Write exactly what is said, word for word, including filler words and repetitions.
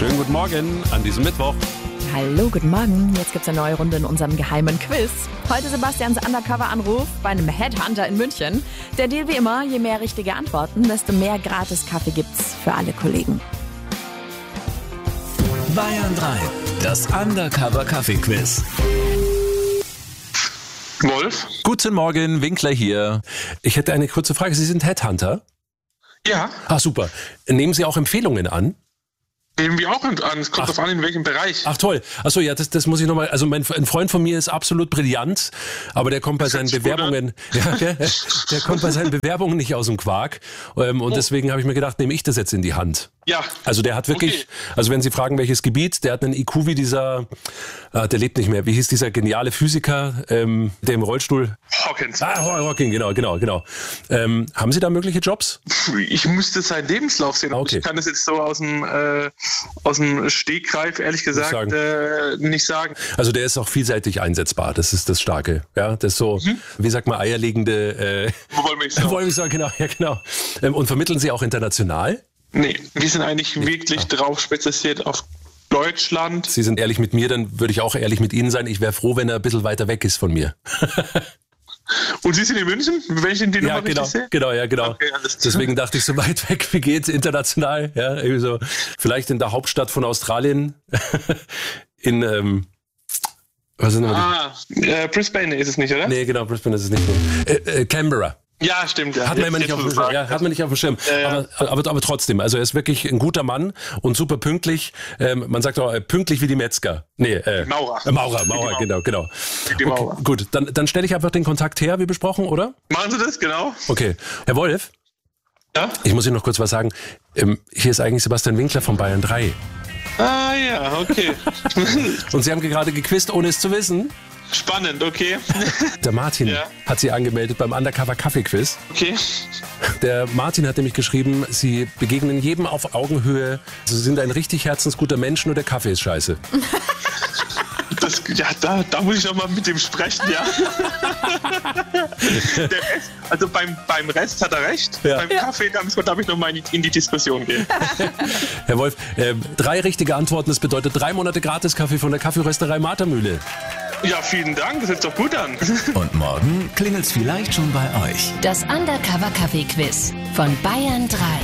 Schönen guten Morgen an diesem Mittwoch. Hallo, guten Morgen. Jetzt gibt's eine neue Runde in unserem geheimen Quiz. Heute Sebastians Undercover-Anruf bei einem Headhunter in München. Der Deal wie immer, je mehr richtige Antworten, desto mehr Gratis-Kaffee gibt's für alle Kollegen. Bayern drei, das Undercover-Kaffee-Quiz. Wolf? Guten Morgen, Winkler hier. Ich hätte eine kurze Frage. Sie sind Headhunter? Ja. Ah, super. Nehmen Sie auch Empfehlungen an? Nehmen wir auch an. Es kommt Ach. drauf an, in welchem Bereich. Ach toll. Achso, ja, das, das muss ich nochmal. Also mein ein Freund von mir ist absolut brillant, aber der kommt bei Das seinen hört sich gut Bewerbungen, ja, der, der kommt bei seinen Bewerbungen nicht aus dem Quark. Ähm, und Oh. deswegen habe ich mir gedacht, nehme ich das jetzt in die Hand. Ja. Also der hat wirklich, Okay. also wenn Sie fragen, welches Gebiet, der hat einen I Q wie dieser, äh, der lebt nicht mehr, wie hieß dieser geniale Physiker, ähm, der im Rollstuhl, Hawkins. ah, Hawking, genau, genau, genau. Ähm, haben Sie da mögliche Jobs? Ich müsste seinen Lebenslauf sehen. aber Okay. Ich kann das jetzt so aus dem, äh, aus dem Stegreif, ehrlich gesagt, sagen. äh, nicht sagen. Also der ist auch vielseitig einsetzbar, das ist das Starke. Ja, das ist so, wie sagt man, eierlegende, äh, Wo wollen wir nicht sagen? wollen wir sagen, genau, ja genau. Ähm, und vermitteln Sie auch international? Nee, wir sind eigentlich wirklich drauf spezialisiert auf Deutschland. Sie sind ehrlich mit mir, dann würde ich auch ehrlich mit Ihnen sein. Ich wäre froh, wenn er ein bisschen weiter weg ist von mir. Und Sie sind in München? Wenn ich in die Ja, Nummer genau, richtig sehe? genau, ja, genau. Okay, alles klar. Deswegen dachte ich, so weit weg, wie geht's international? Ja, irgendwie so, vielleicht in der Hauptstadt von Australien, in, ähm, was sind nochmal Ah, äh, Brisbane ist es nicht, oder? die? Nee, genau, Brisbane ist es nicht. Äh, äh, Canberra. Ja, stimmt. Ja. Hat man immer Jetzt- nicht auf dem jetzt, wo du Schirm. Ja, sagst. hat man nicht auf dem Schirm. Ja, ja. Aber, aber, aber trotzdem, also er ist wirklich ein guter Mann und super pünktlich. Ähm, man sagt auch äh, pünktlich wie die Metzger. Nee, äh, Maurer. Äh, Maurer, Wie die Maurer, Maurer. genau, genau. die Okay, Maurer. gut, dann, dann stelle ich einfach den Kontakt her, wie besprochen, oder? Machen Sie das, genau? Okay. Herr Wolf, Ja? ich muss Ihnen noch kurz was sagen. Ähm, hier ist eigentlich Sebastian Winkler von Bayern drei. Ah ja, okay. Und Sie haben gerade gequizt, ohne es zu wissen. Spannend, okay. Der Martin Ja. hat Sie angemeldet beim Undercover Kaffee Quiz. Okay. Der Martin hat nämlich geschrieben, Sie begegnen jedem auf Augenhöhe. Sie sind ein richtig herzensguter Mensch, nur der Kaffee ist scheiße. Das, ja, da, da muss ich noch mal mit dem sprechen, ja. Der Rest, also beim, beim Rest hat er recht. Ja. Beim Kaffee, da muss man, darf ich noch mal in die, in die Diskussion gehen. Herr Wolf, äh, drei richtige Antworten, das bedeutet drei Monate Gratis-Kaffee von der Kaffeerösterei Martermühle. Ja, vielen Dank, das hört sich doch gut an. Und morgen klingelt's vielleicht schon bei euch. Das Undercover Kaffee Quiz von Bayern drei.